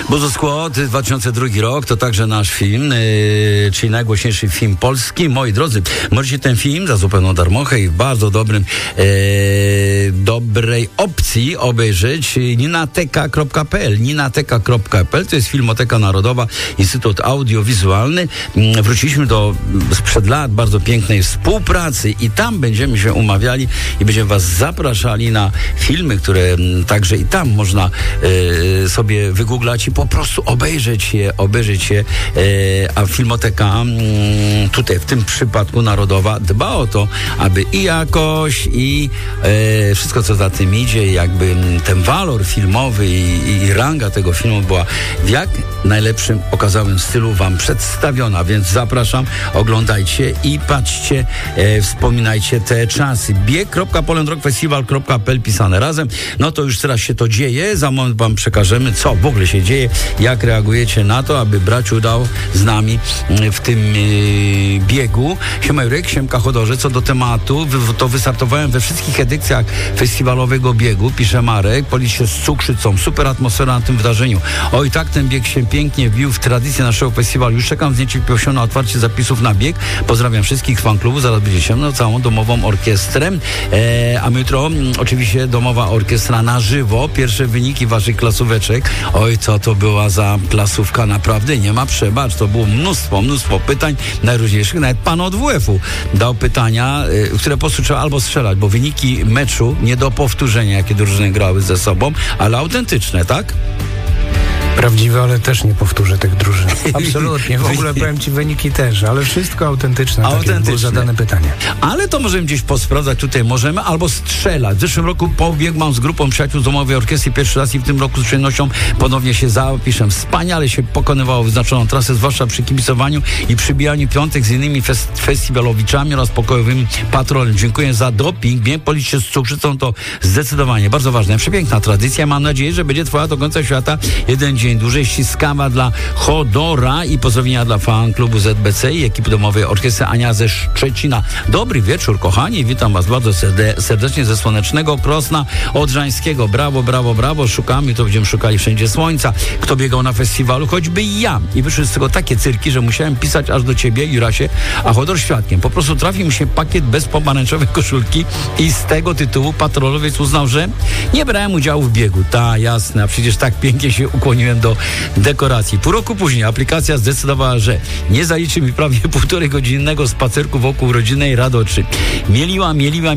Buzo Squad, 2002 rok, to także nasz film, czyli najgłośniejszy film polski. Moi drodzy, możecie ten film za zupełną darmochę i w bardzo dobrej opcji obejrzeć ninateka.pl. Ninateka.pl to jest Filmoteka Narodowa, Instytut Audiowizualny. Wróciliśmy do sprzed lat bardzo pięknej współpracy i tam będziemy się umawiali i będziemy was zapraszali na filmy, które także i tam można sobie wygooglać i po prostu obejrzeć je, a Filmoteka tutaj w tym przypadku narodowa dba o to, aby i jakość i wszystko co za tym idzie, jakby ten walor filmowy i ranga tego filmu była w jak najlepszym okazałym stylu wam przedstawiona, więc zapraszam, oglądajcie i patrzcie, wspominajcie te czasy. bieg.polandrockfestival.pl pisane razem. No to już teraz się to dzieje, za moment wam przekażemy, co w ogóle się dzieje, jak reagujecie na to, aby brać udział z nami w tym biegu. Siema Jurek, siemka Chodorze, co do tematu, to wystartowałem we wszystkich edycjach festiwalowego biegu, pisze Marek, policz się z cukrzycą, super atmosfera na tym wydarzeniu. Oj, tak ten bieg się pięknie wbił w tradycję naszego festiwalu. Już czekam z niecierpliwością na otwarcie zapisów na bieg. Pozdrawiam wszystkich fanklubów, zaraz będzie się całą domową orkiestrę. A my jutro oczywiście domowa orkiestra na żywo. Pierwsze wyniki waszych klasóweczek. Oj, co to była za klasówka, naprawdę nie ma przebacz. To było mnóstwo pytań najróżniejszych. Nawet pan od WF-u dał pytania, które po prostu trzeba albo strzelać, bo wyniki meczu nie do powtórzenia, jakie drużyny grały ze sobą, ale autentyczne, tak? Prawdziwe, ale też nie powtórzę tych drużyn. Absolutnie. W ogóle powiem ci wyniki też, ale wszystko autentyczne. Tak było zadane pytanie. Ale to możemy gdzieś posprawdzać, tutaj możemy, albo strzelać. W zeszłym roku pobiegłam z grupą przyjaciół z domowej orkiestry pierwszy raz i w tym roku z przyjemnością ponownie się zapiszę. Wspaniale się pokonywało wyznaczoną trasę, zwłaszcza przy kibicowaniu i przybijaniu piątek z innymi festiwalowiczami oraz pokojowym patrolem. Dziękuję za doping. Bieg policz się z cukrzycą, to zdecydowanie bardzo ważne. Przepiękna tradycja. Mam nadzieję, że będzie trwała do końca świata jeden dzień dłużej. Ściskawa dla Chodora i pozdrowienia dla fan klubu ZBC i ekipy domowej orkiestry Ania ze Szczecina. Dobry wieczór, kochani. Witam was bardzo serdecznie ze słonecznego Krosna Odrzańskiego. Brawo. Szukamy, to będziemy szukali wszędzie słońca. Kto biegał na festiwalu? Choćby ja. I wyszły z tego takie cyrki, że musiałem pisać aż do ciebie, Jurasie, a Chodor świadkiem. Po prostu trafił mi się pakiet bez pomarańczowej koszulki i z tego tytułu patrolowiec uznał, że nie brałem udziału w biegu. Ta, jasne, a przecież tak pięknie się ukłoniłem do dekoracji. Pół roku później aplikacja zdecydowała, że nie zaliczy mi prawie 1,5-godzinnego spacerku wokół rodzinnej Radoczy. Mieliła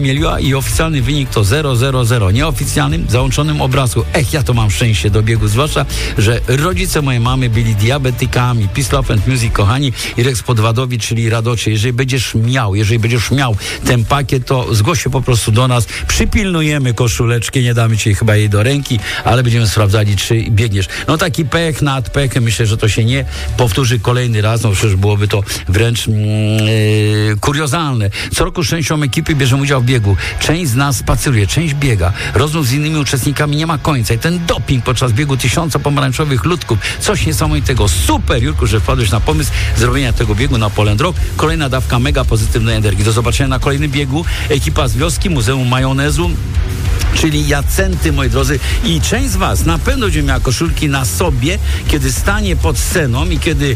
i oficjalny wynik to 000. Nieoficjalnym, załączonym obrazku. Ja to mam szczęście do biegu, zwłaszcza, że rodzice mojej mamy byli diabetykami. Peace, Love and Music, kochani. Irek Podwadowicz, czyli Radoczy. Jeżeli będziesz miał ten pakiet, to zgłoś się po prostu do nas. Przypilnujemy koszuleczkę, nie damy ci chyba jej do ręki, ale będziemy sprawdzali, czy biegniesz. No taki pech nad pechem. Myślę, że to się nie powtórzy kolejny raz. No przecież byłoby to wręcz kuriozalne. Co roku z częścią ekipy bierzemy udział w biegu. Część z nas spaceruje, część biega. Rozmów z innymi uczestnikami nie ma końca. I ten doping podczas biegu 1000 pomarańczowych ludków. Coś niesamowitego. Super, Jurku, że wpadłeś na pomysł zrobienia tego biegu na Poland Rock. Kolejna dawka mega pozytywnej energii. Do zobaczenia na kolejnym biegu. Ekipa z wioski, Muzeum Majonezu, czyli Jacenty, moi drodzy. I część z was na pewno będzie miała koszulki na sobie, kiedy stanie pod sceną i kiedy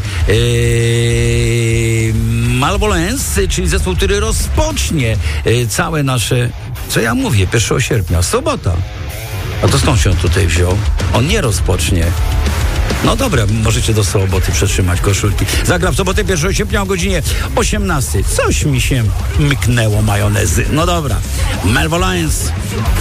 Malvolence, czyli zespół, który rozpocznie całe nasze, co ja mówię, 1 sierpnia, sobota. A to skąd się on tutaj wziął? On nie rozpocznie. No dobra, możecie do soboty przetrzymać koszulki. Zagra w sobotę 1 sierpnia o godzinie 18. Coś mi się mknęło majonezy. No dobra. Malvolence.